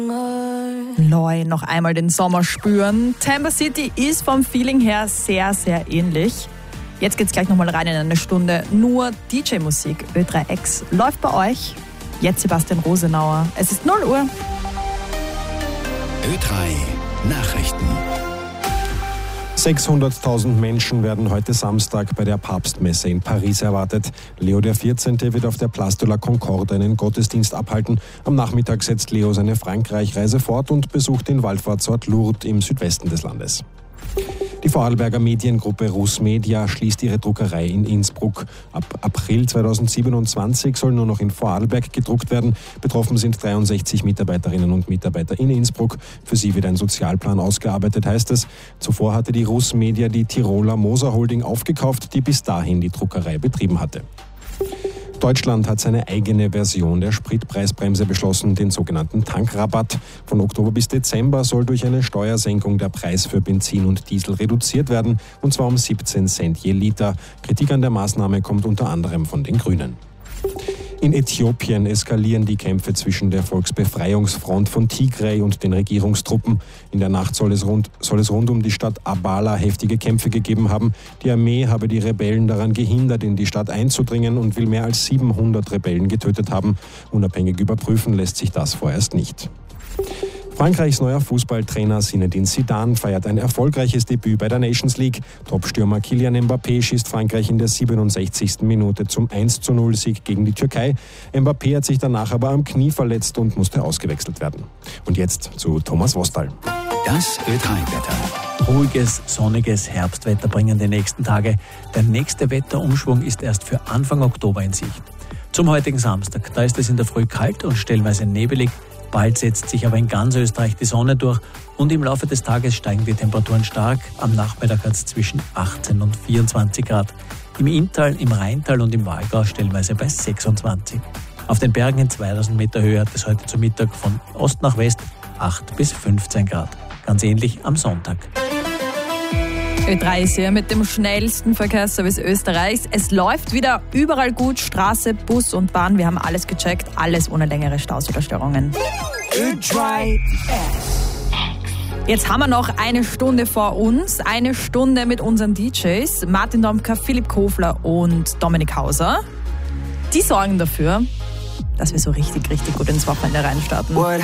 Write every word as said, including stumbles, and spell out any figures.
Loi, noch einmal den Sommer spüren. Tampa City ist vom Feeling her sehr, sehr ähnlich. Jetzt geht's gleich nochmal rein in eine Stunde. Nur D J-Musik. Ö drei X läuft bei euch. Jetzt Sebastian Rosenauer. Es ist null Uhr. Ö drei Nachrichten. sechshunderttausend Menschen werden heute Samstag bei der Papstmesse in Paris erwartet. Leo der vierzehnte wird auf der Place de la Concorde einen Gottesdienst abhalten. Am Nachmittag setzt Leo seine Frankreich-Reise fort und besucht den Wallfahrtsort Lourdes im Südwesten des Landes. Die Vorarlberger Mediengruppe Rusmedia schließt ihre Druckerei in Innsbruck. Ab April zweitausendsiebenundzwanzig soll nur noch in Vorarlberg gedruckt werden. Betroffen sind dreiundsechzig Mitarbeiterinnen und Mitarbeiter in Innsbruck. Für sie wird ein Sozialplan ausgearbeitet, heißt es. Zuvor hatte die Rusmedia die Tiroler Moser Holding aufgekauft, die bis dahin die Druckerei betrieben hatte. Deutschland hat seine eigene Version der Spritpreisbremse beschlossen, den sogenannten Tankrabatt. Von Oktober bis Dezember soll durch eine Steuersenkung der Preis für Benzin und Diesel reduziert werden, und zwar um siebzehn Cent je Liter. Kritik an der Maßnahme kommt unter anderem von den Grünen. In Äthiopien eskalieren die Kämpfe zwischen der Volksbefreiungsfront von Tigray und den Regierungstruppen. In der Nacht soll es, rund, soll es rund um die Stadt Abala heftige Kämpfe gegeben haben. Die Armee habe die Rebellen daran gehindert, in die Stadt einzudringen, und will mehr als siebenhundert Rebellen getötet haben. Unabhängig überprüfen lässt sich das vorerst nicht. Frankreichs neuer Fußballtrainer Zinedine Zidane feiert ein erfolgreiches Debüt bei der Nations League. Topstürmer Kylian Mbappé schießt Frankreich in der siebenundsechzigsten Minute zum eins zu null Sieg gegen die Türkei. Mbappé hat sich danach aber am Knie verletzt und musste ausgewechselt werden. Und jetzt zu Thomas Wostal. Das Ö drei Wetter. Ruhiges, sonniges Herbstwetter bringen die nächsten Tage. Der nächste Wetterumschwung ist erst für Anfang Oktober in Sicht. Zum heutigen Samstag, da ist es in der Früh kalt und stellenweise nebelig. Bald setzt sich aber in ganz Österreich die Sonne durch und im Laufe des Tages steigen die Temperaturen stark. Am Nachmittag hat es zwischen achtzehn und vierundzwanzig Grad. Im Inntal, im Rheintal und im Walgau stellenweise bei sechsundzwanzig. Auf den Bergen in zweitausend Meter Höhe hat es heute zu Mittag von Ost nach West acht bis fünfzehn Grad. Ganz ähnlich am Sonntag. Ö drei ist hier mit dem schnellsten Verkehrsservice Österreichs. Es läuft wieder überall gut, Straße, Bus und Bahn. Wir haben alles gecheckt, alles ohne längere Staus oder Störungen. Ö drei Jetzt haben wir noch eine Stunde vor uns, eine Stunde mit unseren D Js, Martin Domka, Philipp Kofler und Dominik Hauser. Die sorgen dafür, dass wir so richtig, richtig gut ins Wochenende reinstarten.